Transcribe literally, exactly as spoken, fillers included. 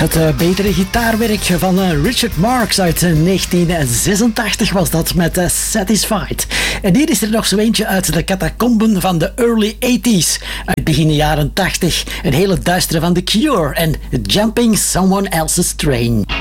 Het uh, betere gitaarwerk van uh, Richard Marx uit uh, negentien zesentachtig was dat met uh, Satisfied. En hier is er nog zo eentje uit de catacomben van de early eighties. Uit begin jaren tachtig. Een hele duistere van The Cure en Jumping Someone Else's Train.